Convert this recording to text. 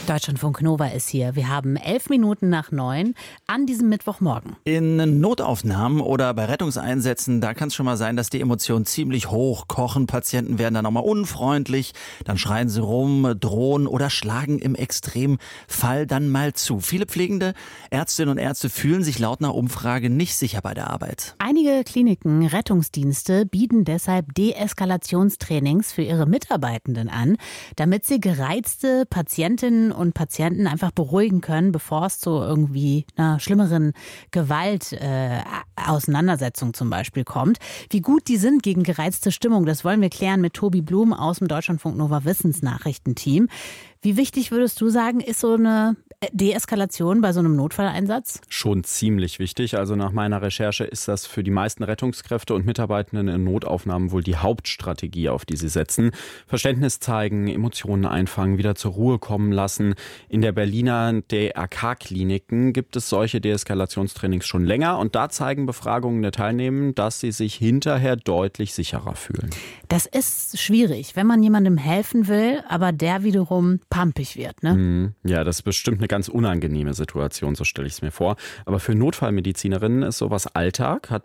Deutschlandfunk Nova ist hier. Wir haben 11 Minuten nach 9 an diesem Mittwochmorgen. In Notaufnahmen oder bei Rettungseinsätzen, da kann es schon mal sein, dass die Emotionen ziemlich hoch kochen. Patienten werden dann auch mal unfreundlich, dann schreien sie rum, drohen oder schlagen im Extremfall dann mal zu. Viele pflegende Ärztinnen und Ärzte fühlen sich laut einer Umfrage nicht sicher bei der Arbeit. Einige Kliniken, Rettungsdienste bieten deshalb Deeskalationstrainings für ihre Mitarbeitenden an, damit sie gereizte Patientinnen und Patienten einfach beruhigen können, bevor es zu irgendwie einer schlimmeren Gewaltauseinandersetzung zum Beispiel kommt. Wie gut die sind gegen gereizte Stimmung, das wollen wir klären mit Tobi Blum aus dem Deutschlandfunk Nova Wissensnachrichtenteam. Wie wichtig würdest du sagen, ist so eine Deeskalation bei so einem Notfalleinsatz? Schon ziemlich wichtig. Also nach meiner Recherche ist das für die meisten Rettungskräfte und Mitarbeitenden in Notaufnahmen wohl die Hauptstrategie, auf die sie setzen. Verständnis zeigen, Emotionen einfangen, wieder zur Ruhe kommen lassen. In der Berliner DRK-Kliniken gibt es solche Deeskalationstrainings schon länger und da zeigen Befragungen der Teilnehmenden, dass sie sich hinterher deutlich sicherer fühlen. Das ist schwierig, wenn man jemandem helfen will, aber der wiederum pampig wird, ne? Ja, das ist bestimmt eine ganz unangenehme Situation, so stelle ich es mir vor. Aber für Notfallmedizinerinnen ist sowas Alltag, hat